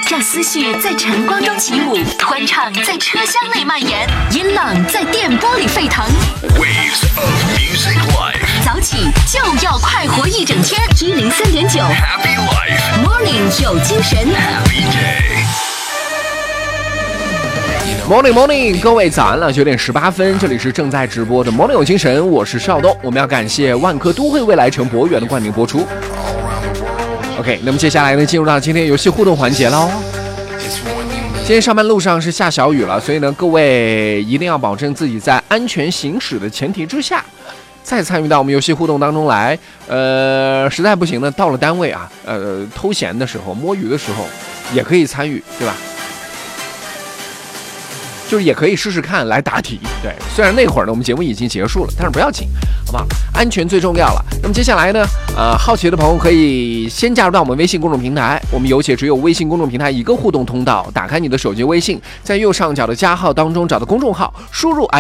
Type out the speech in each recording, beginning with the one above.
让思绪在晨光中起舞，欢唱在车厢内蔓延，音浪在电波里沸腾。 Waves of music life， 早起就要快活一整天。103.9 Happy life， Morning 有精神 Happy day。Morning， 各位早安了，9点18分，这里是正在直播的 Morning 有精神，我是邵东。我们要感谢万科都会未来城博远的冠名播出。OK， 那么接下来呢，进入到今天游戏互动环节喽。今天上班路上是下小雨了，所以呢，各位一定要保证自己在安全行驶的前提之下，再参与到我们游戏互动当中来。实在不行呢，到了单位啊，偷闲的时候、摸鱼的时候，也可以参与，对吧？就是也可以试试看来答题，对，虽然那会儿呢我们节目已经结束了，但是不要紧，好不好？安全最重要了。那么接下来呢，好奇的朋友可以先加入到我们微信公众平台，我们有且只有微信公众平台一个互动通道，打开你的手机微信，在右上角的加号当中找到公众号，输入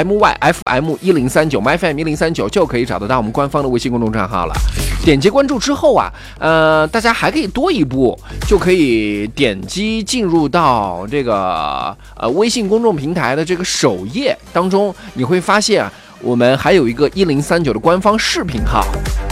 MYFM1039 就可以找得到我们官方的微信公众账号了。点击关注之后啊，大家还可以多一步，就可以点击进入到这个微信公众平台的这个首页当中，你会发现啊，我们还有一个1039的官方视频号。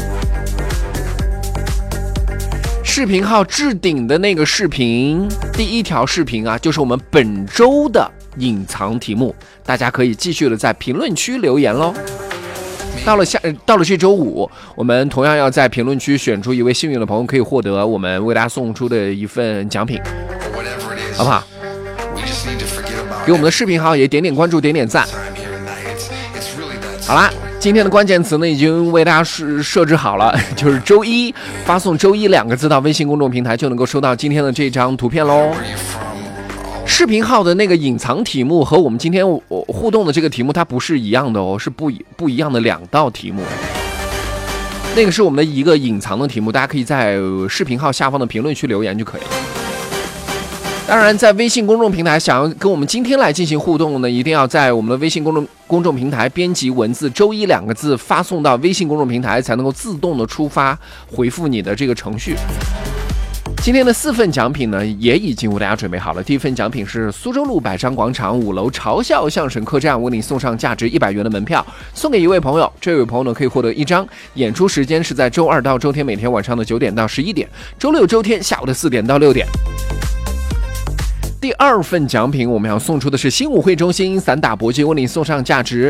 视频号置顶的那个视频，第一条视频啊，就是我们本周的隐藏题目，大家可以继续的在评论区留言喽。到了这周五，我们同样要在评论区选出一位幸运的朋友，可以获得我们为大家送出的一份奖品，好不好？给我们的视频号也点点关注，点点赞。好啦，今天的关键词呢已经为大家设置好了，就是周一，发送周一2个字到微信公众平台就能够收到今天的这张图片喽。视频号的那个隐藏题目和我们今天互动的这个题目它不是一样的哦，是不一样的2道题目。那个是我们的一个隐藏的题目，大家可以在视频号下方的评论区留言就可以了。当然在微信公众平台想要跟我们今天来进行互动呢，一定要在我们的微信公众平台编辑文字周一2个字发送到微信公众平台，才能够自动的出发回复你的这个程序。今天的4份奖品呢也已经为大家准备好了。第一份奖品是苏州路百张广场5楼嘲笑相声客栈为你送上价值100元的门票，送给一位朋友。这位朋友呢可以获得1张，演出时间是在周2到周天每天晚上的9点到11点，周6周天下午的4点到6点。第2份奖品我们要送出的是新武会中心散打搏击为你送上价值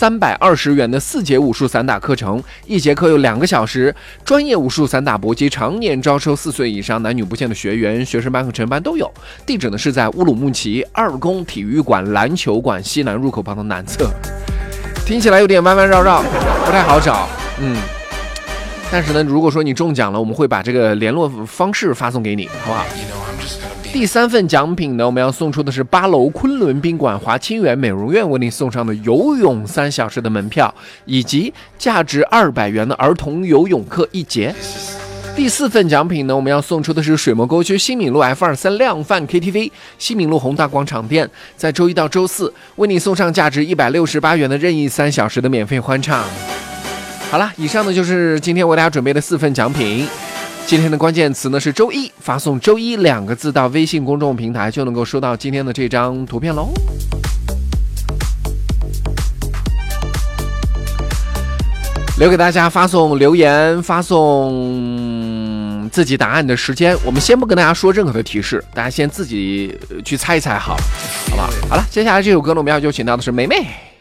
320元的4节武术散打课程，1节课有2个小时，专业武术散打搏击常年招收4岁以上男女不限的学员，学生班和成班都有。地址呢是在乌鲁木齐2宫体育馆篮球馆西南入口旁的南侧。听起来有点弯弯绕绕，不太好找，但是呢，如果说你中奖了，我们会把这个联络方式发送给你，好不好？第3份奖品呢，我们要送出的是8楼昆仑宾馆华清源美容院为你送上的游泳3小时的门票，以及价值200元的儿童游泳课1节。第4份奖品呢，我们要送出的是水墨沟区新闵路 F23 量贩 KTV 新闵路宏大广场店，在周1到周4为你送上价值168元的任意3小时的免费欢唱。好了，以上呢就是今天为大家准备的4份奖品。今天的关键词呢是周一，发送周一2个字到微信公众平台就能够收到今天的这张图片喽。留给大家发送留言、发送自己答案的时间，我们先不跟大家说任何的提示，大家先自己去猜一猜好了，好不好？好了，接下来这首歌呢，我们要就请到的是梅梅。